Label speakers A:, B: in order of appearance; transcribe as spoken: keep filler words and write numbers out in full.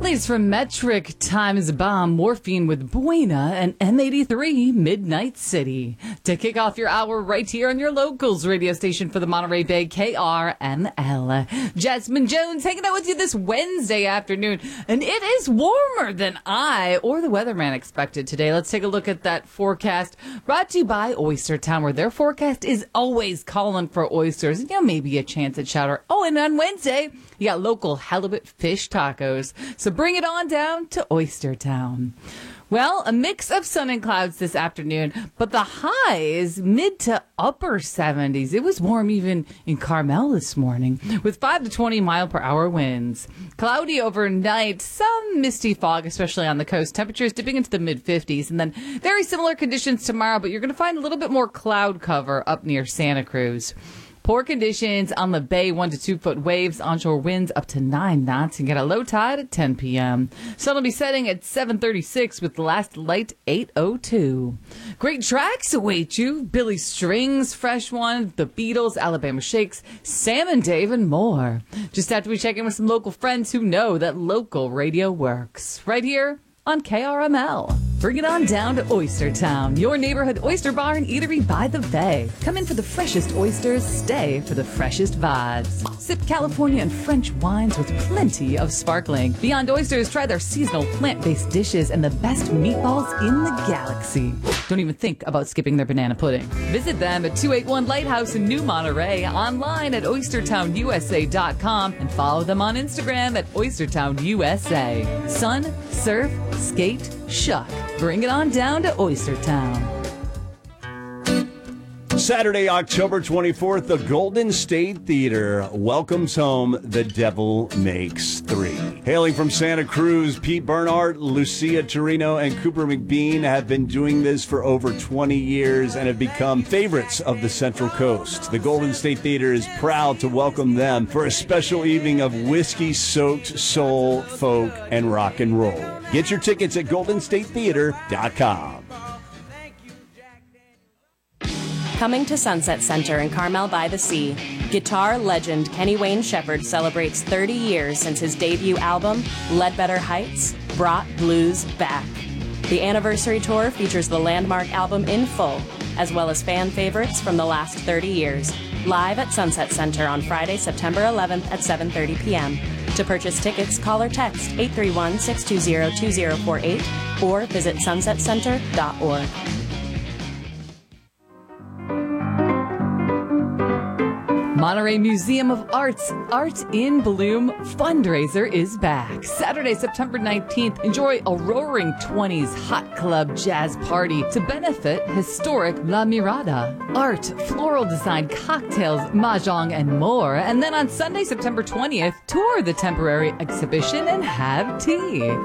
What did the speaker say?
A: Medleys from Metric, Times Bomb, Morphine with Buena, and M eighty-three, Midnight City. To kick off your hour right here on your locals radio station for the Monterey Bay, K R M L. Jasmine Jones hanging out with you this Wednesday afternoon, and it is warmer than I or the weatherman expected today. Let's take a look at that forecast brought to you by Oyster Town, where their forecast is always calling for oysters. You know, maybe a chance at chowder. Oh, and on Wednesday, you got local halibut fish tacos. So bring it on down to Oyster Town. Well, a mix of sun and clouds this afternoon, but the high is mid to upper seventies. It was warm even in Carmel this morning with five to twenty mile per hour winds. Cloudy overnight, some misty fog, especially on the coast. Temperatures dipping into the mid fifties, and then very similar conditions tomorrow, but you're going to find a little bit more cloud cover up near Santa Cruz. Poor conditions on the bay, one to two foot waves, onshore winds up to nine knots, and get a low tide at ten p.m. Sun will be setting at seven thirty-six with the last light eight oh two. Great tracks await you. Billy Strings, Fresh One, The Beatles, Alabama Shakes, Sam and Dave, and more. Just after we check in with some local friends who know that local radio works. Right here on K R M L. Bring it on down to Oyster Town, your neighborhood oyster bar and eatery by the bay. Come in for the freshest oysters, stay for the freshest vibes. Sip California and French wines with plenty of sparkling. Beyond Oysters, try their seasonal plant-based dishes and the best meatballs in the galaxy. Don't even think about skipping their banana pudding. Visit them at two eighty-one Lighthouse in New Monterey, online at oyster town u s a dot com, and follow them on Instagram at oyster town u s a. Sun, surf, skate, shuck. Bring it on down to Oyster Town.
B: Saturday, October twenty-fourth, the Golden State Theater welcomes home The Devil Makes Three. Hailing from Santa Cruz, Pete Bernhardt, Lucia Torino, and Cooper McBean have been doing this for over twenty years and have become favorites of the Central Coast. The Golden State Theater is proud to welcome them for a special evening of whiskey-soaked soul, folk, and rock and roll. Get your tickets at golden state theater dot com.
C: Coming to Sunset Center in Carmel by the Sea, guitar legend Kenny Wayne Shepherd celebrates thirty years since his debut album, Ledbetter Heights, brought blues back. The anniversary tour features the landmark album in full, as well as fan favorites from the last thirty years, live at Sunset Center on Friday, September eleventh at seven thirty p.m. To purchase tickets, call or text eight three one, six two zero, two zero four eight or visit sunset center dot org.
A: Monterey Museum of Art's Art in Bloom fundraiser is back. Saturday, September nineteenth, enjoy a roaring twenties hot club jazz party to benefit historic La Mirada. Art, floral design, cocktails, mahjong, and more. And then on Sunday, September twentieth, tour the temporary exhibition and have tea.